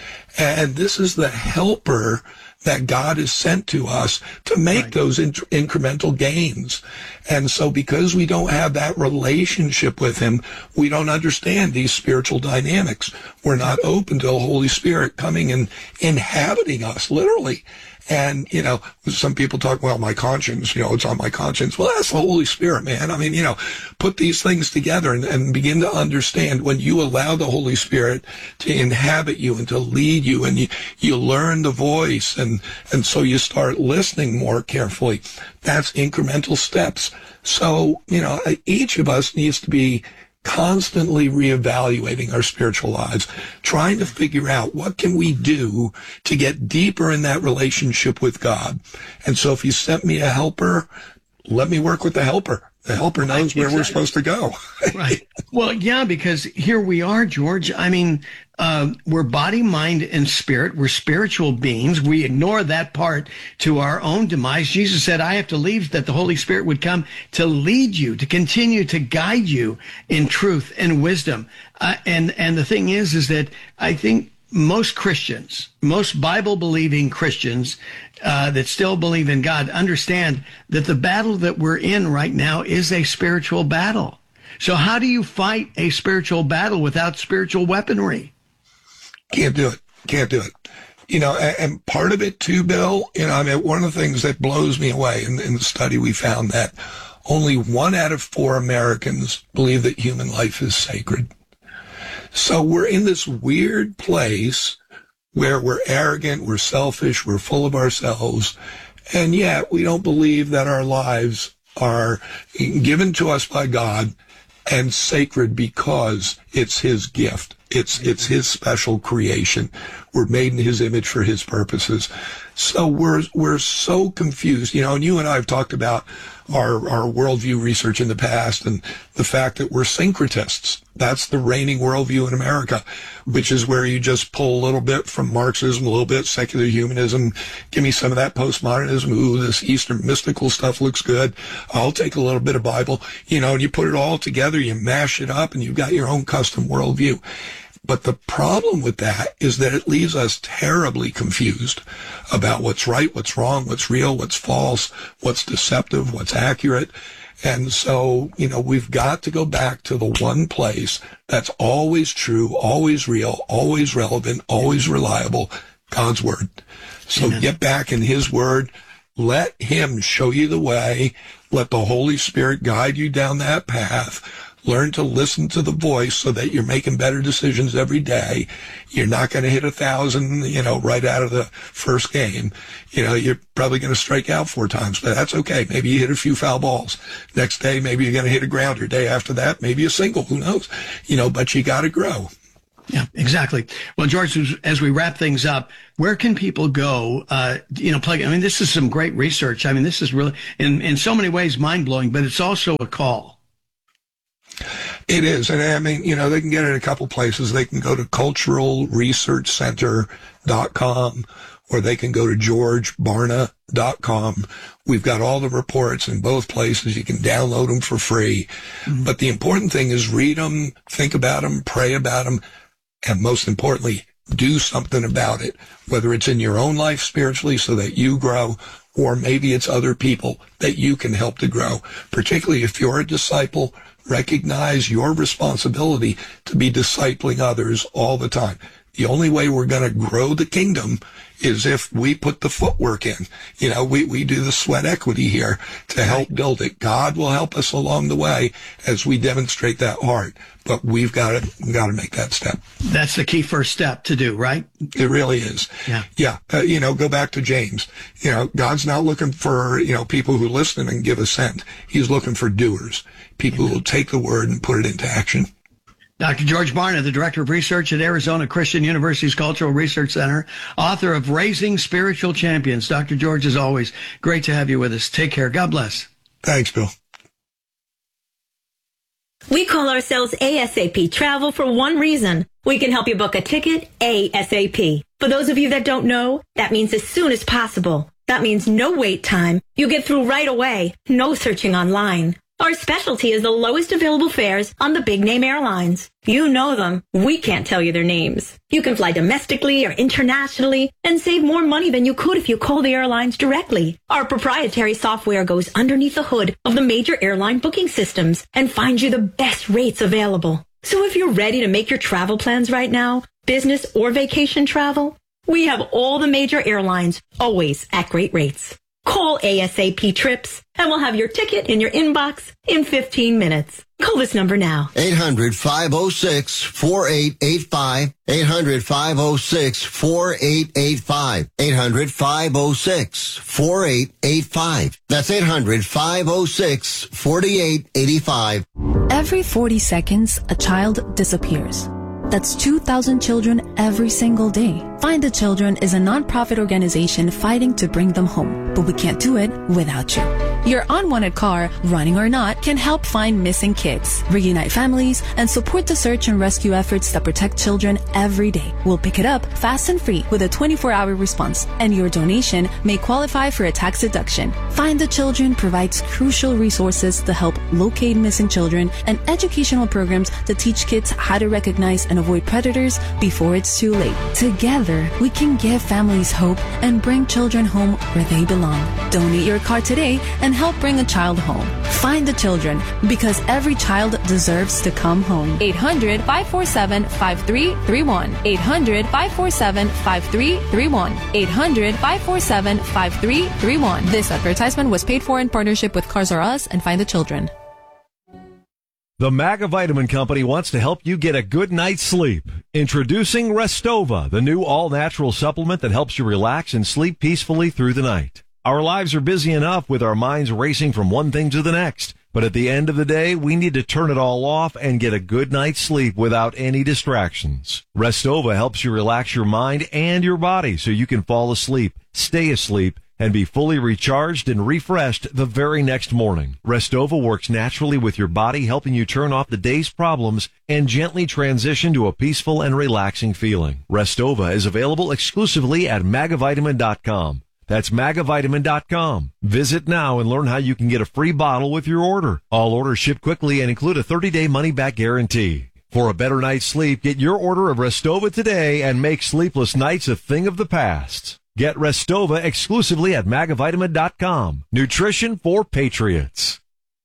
Speaker 25: And this is the helper that God has sent to us to make right. those in- incremental gains. And so because we don't have that relationship with him, we don't understand these spiritual dynamics. We're not open to the Holy Spirit coming and inhabiting us, literally. And, you know, some people talk, well, my conscience, you know, it's on my conscience. Well, that's the Holy Spirit, man. I mean, you know, put these things together and, and begin to understand when you allow the Holy Spirit to inhabit you and to lead you, and you, you learn the voice, and, and so you start listening more carefully. That's incremental steps. So, you know, each of us needs to be constantly reevaluating our spiritual lives, trying to figure out what can we do to get deeper in that relationship with God. And so if you sent me a helper, let me work with the helper. The helper knows where exactly. we're supposed to go.
Speaker 2: Right. Well, yeah, because here we are, George. I mean, uh, we're body, mind, and spirit. We're spiritual beings. We ignore that part to our own demise. Jesus said, I have to leave that the Holy Spirit would come to lead you, to continue to guide you in truth and wisdom. Uh, and, and the thing is, is that I think most Christians, most Bible-believing Christians uh, that still believe in God understand that the battle that we're in right now is a spiritual battle. So how do you fight a spiritual battle without spiritual weaponry?
Speaker 25: Can't do it. Can't do it. You know, and, and part of it too, Bill, you know, I mean, one of the things that blows me away in, in the study, we found that only one out of four Americans believe that human life is sacred. So we're in this weird place where we're arrogant, we're selfish, we're full of ourselves, and yet we don't believe that our lives are given to us by God and sacred because it's his gift. It's it's his special creation. We're made in his image for his purposes. So we're we're so confused. You know, and you and I have talked about our, our worldview research in the past and the fact that we're syncretists. That's the reigning worldview in America, which is where you just pull a little bit from Marxism, a little bit secular humanism. Give me some of that postmodernism. Ooh, this Eastern mystical stuff looks good. I'll take a little bit of Bible, you know, and you put it all together, you mash it up, and you've got your own custom worldview. But the problem with that is that it leaves us terribly confused about what's right, what's wrong, what's real, what's false, what's deceptive, what's accurate. And so, you know, we've got to go back to the one place that's always true, always real, always relevant, always reliable, God's Word. So Amen. Get back in His Word. Let Him show you the way. Let the Holy Spirit guide you down that path. Learn to listen to the voice so that you're making better decisions every day. You're not going to hit a thousand, you know, right out of the first game. You know, you're probably going to strike out four times, but that's okay. Maybe you hit a few foul balls. Next day, maybe you're going to hit a grounder. Day after that, maybe a single. Who knows? You know, but you got to grow.
Speaker 2: Yeah, exactly. Well, George, as we wrap things up, where can people go, uh, you know, plug, I mean, this is some great research. I mean, this is really, in, in so many ways, mind-blowing, but it's also a call.
Speaker 25: It is. And I mean, you know, they can get it in a couple places. They can go to cultural research center dot com or they can go to george barna dot com. We've got all the reports in both places. You can download them for free. Mm-hmm. But the important thing is read them, think about them, pray about them, and most importantly, do something about it, whether it's in your own life spiritually so that you grow, or maybe it's other people that you can help to grow. Particularly if you're a disciple, recognize your responsibility to be discipling others all the time. The only way we're going to grow the kingdom is if we put the footwork in. You know, we, we do the sweat equity here to help build it. God will help us along the way as we demonstrate that heart. But we've got to, we've got to make that step.
Speaker 2: That's the key first step to do, right?
Speaker 25: It really is.
Speaker 2: Yeah.
Speaker 25: Yeah. Uh, you know, go back to James. You know, God's not looking for, you know, people who listen and give assent. He's looking for doers, people Amen. Who will take the word and put it into action.
Speaker 2: Doctor George Barna, the Director of Research at Arizona Christian University's Cultural Research Center, author of Raising Spiritual Champions. Doctor George, as always, great to have you with us. Take care. God bless.
Speaker 25: Thanks, Bill.
Speaker 7: We call ourselves ASAP Travel for one reason. We can help you book a ticket ASAP. For those of you that don't know, that means as soon as possible. That means no wait time. You get through right away. No searching online. Our specialty is the lowest available fares on the big-name airlines. You know them. We can't tell you their names. You can fly domestically or internationally and save more money than you could if you call the airlines directly. Our proprietary software goes underneath the hood of the major airline booking systems and finds you the best rates available. So if you're ready to make your travel plans right now, business or vacation travel, we have all the major airlines, always at great rates. Call ASAP Trips, and we'll have your ticket in your inbox in fifteen minutes. Call this number now.
Speaker 4: eight hundred, five oh six, four eight eight five. eight hundred, five oh six, four eight eight five. eight hundred, five oh six, four eight eight five. That's eight hundred, five oh six, four eight eight five.
Speaker 8: Every forty seconds, a child disappears. That's two thousand children every single day. Find the Children is a nonprofit organization fighting to bring them home, but we can't do it without you. Your unwanted car, running or not, can help find missing kids, reunite families, and support the search and rescue efforts that protect children every day. We'll pick it up fast and free with a twenty-four hour response, and your donation may qualify for a tax deduction. Find the Children provides crucial resources to help locate missing children and educational programs to teach kids how to recognize and avoid predators before it's too late. Together, we can give families hope and bring children home where they belong. Donate your car today and help bring a child home. Find the Children, because every child deserves to come home. eight hundred, five four seven, five three three one. eight hundred, five four seven, five three three one. eight hundred, five four seven, five three three one. This advertisement was paid for in partnership with Cars R Us and Find the Children.
Speaker 10: The Maga Vitamin Company wants to help you get a good night's sleep. Introducing Restova, the new all-natural supplement that helps you relax and sleep peacefully through the night. Our lives are busy enough with our minds racing from one thing to the next. But at the end of the day, we need to turn it all off and get a good night's sleep without any distractions. Restova helps you relax your mind and your body so you can fall asleep, stay asleep, and be fully recharged and refreshed the very next morning. Restova works naturally with your body, helping you turn off the day's problems and gently transition to a peaceful and relaxing feeling. Restova is available exclusively at magavitamin dot com. That's magavitamin dot com. Visit now and learn how you can get a free bottle with your order. All orders ship quickly and include a thirty-day money-back guarantee. For a better night's sleep, get your order of Restova today and make sleepless nights a thing of the past. Get Restova exclusively at magavitamin dot com. Nutrition for patriots.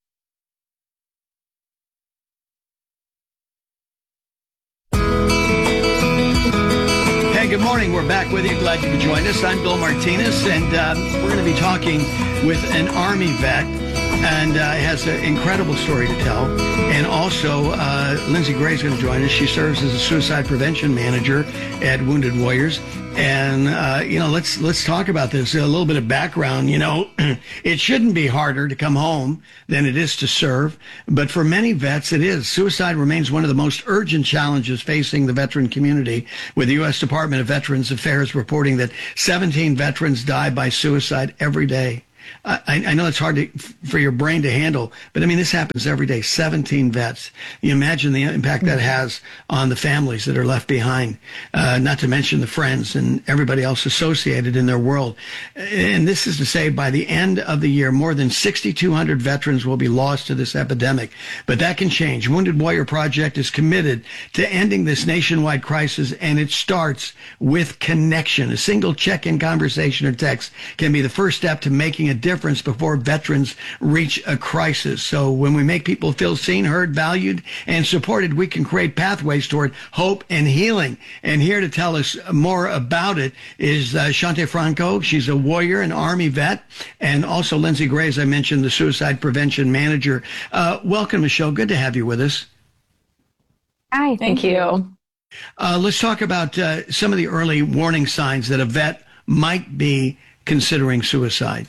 Speaker 2: Hey, good morning. We're back with you. Glad you could join us. I'm Bill Martinez, and um, we're going to be talking with an Army vet, and uh, has an incredible story to tell. And also, uh, Lindsay Gray is going to join us. She serves as a suicide prevention manager at Wounded Warriors. And, uh, you know, let's let's talk about this. A little bit of background. You know, it shouldn't be harder to come home than it is to serve. But for many vets, it is. Suicide remains one of the most urgent challenges facing the veteran community, with the U S Department of Veterans Affairs reporting that seventeen veterans die by suicide every day. I, I know it's hard to, for your brain to handle, but I mean, this happens every day. seventeen vets. You imagine the impact that has on the families that are left behind, uh, not to mention the friends and everybody else associated in their world. And this is to say, by the end of the year, more than six thousand two hundred veterans will be lost to this epidemic. But that can change. Wounded Warrior Project is committed to ending this nationwide crisis, and it starts with connection. A single check-in conversation or text can be the first step to making a difference before veterans reach a crisis. So when we make people feel seen, heard, valued, and supported, we can create pathways toward hope and healing. And here to tell us more about it is uh, Shante Franco. She's a warrior, an Army vet, and also Lindsay Gray, as I mentioned, the suicide prevention manager. Uh, welcome, Michelle. Good to have you with us.
Speaker 11: Hi, thank you.
Speaker 2: Uh, let's talk about uh, some of the early warning signs that a vet might be considering suicide.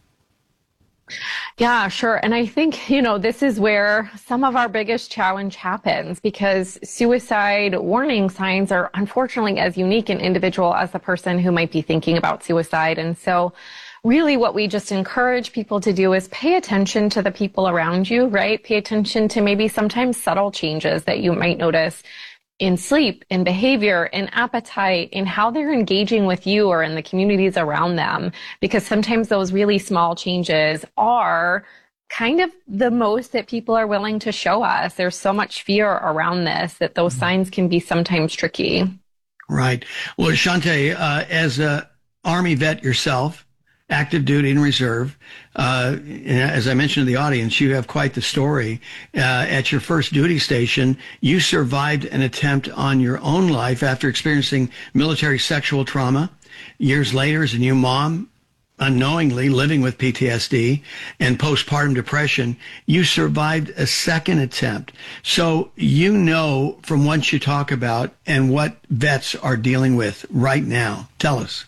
Speaker 11: Yeah, sure. And I think, you know, this is where some of our biggest challenge happens, because suicide warning signs are unfortunately as unique and individual as the person who might be thinking about suicide. And so really what we just encourage people to do is pay attention to the people around you, right? Pay attention to maybe sometimes subtle changes that you might notice in sleep, in behavior, in appetite, in how they're engaging with you or in the communities around them. Because sometimes those really small changes are kind of the most that people are willing to show us. There's so much fear around this that those signs can be sometimes tricky.
Speaker 2: Right. Well, Shante, uh, as a Army vet yourself, active duty and reserve, uh, as I mentioned to the audience, you have quite the story. Uh, at your first duty station, you survived an attempt on your own life after experiencing military sexual trauma. Years later, as a new mom, unknowingly living with P T S D and postpartum depression, you survived a second attempt. So you know from what you talk about and what vets are dealing with right now. Tell us.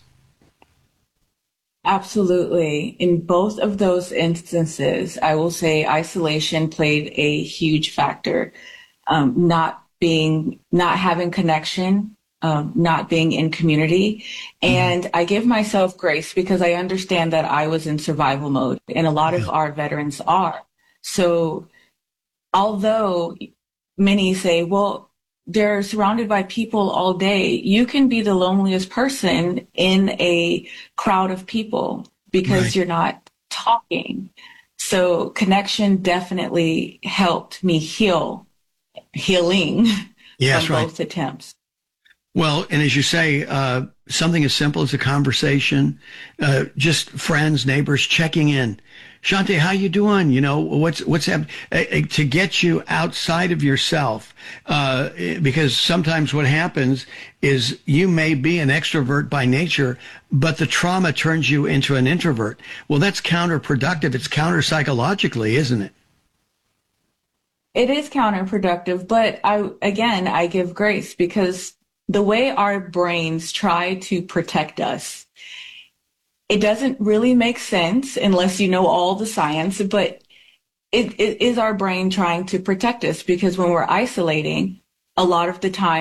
Speaker 12: Absolutely. In both of those instances, I will say isolation played a huge factor. Um, not being, not having connection, um, not being in community. And I give myself grace because I understand that I was in survival mode, and a lot of our veterans are. So although many say, well, they're surrounded by people all day, you can be the loneliest person in a crowd of people because right. you're not talking. So connection definitely helped me heal, healing
Speaker 2: yes,
Speaker 12: from
Speaker 2: right.
Speaker 12: both attempts.
Speaker 2: Well, and as you say, uh, something as simple as a conversation, uh, just friends, neighbors checking in. Shante, how you doing? You know, what's, what's happening? Uh, to get you outside of yourself, uh, because sometimes what happens is you may be an extrovert by nature, but the trauma turns you into an introvert. Well, that's counterproductive. It's counter psychologically, isn't it?
Speaker 12: It is counterproductive, but I, again, I give grace because the way our brains try to protect us, it doesn't really make sense unless you know all the science, but it, it is our brain trying to protect us because when we're isolating, a lot of the times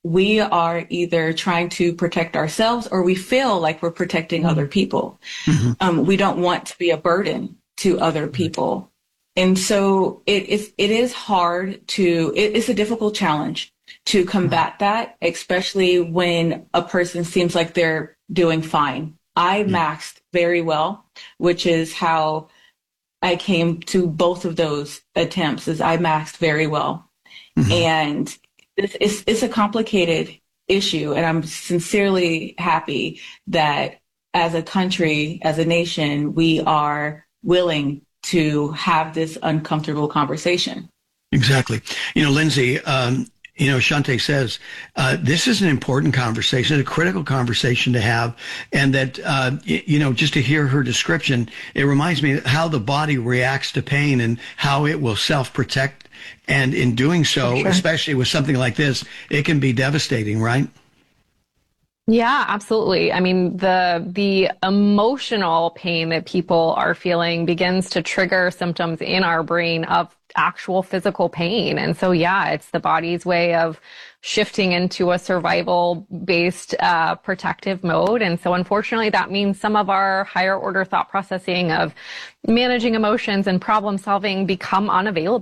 Speaker 12: we are either trying to protect ourselves or we feel like we're protecting mm-hmm. other people. Mm-hmm. Um, we don't want to be a burden to other people. And so it is, it is hard to, it, it's a difficult challenge to combat that, especially when a person seems like they're doing fine. I maxed very well, which is how I came to both of those attempts, is I maxed very well. Mm-hmm. And it's, it's, it's a complicated issue. And I'm sincerely happy that as a country, as a nation, we are willing to have this uncomfortable conversation.
Speaker 2: Exactly. You know, Lindsay, um, you know, Shante says, uh, this is an important conversation, a critical conversation to have. And that, uh, y- you know, just to hear her description, it reminds me how the body reacts to pain and how it will self-protect. And in doing so, sure. especially with something like this, it can be devastating, right?
Speaker 11: Yeah, absolutely. I mean, the the emotional pain that people are feeling begins to trigger symptoms in our brain of actual physical pain. And so, yeah, it's the body's way of shifting into a survival-based uh, protective mode. And so, unfortunately, that means some of our higher order thought processing of managing emotions and problem solving become unavailable.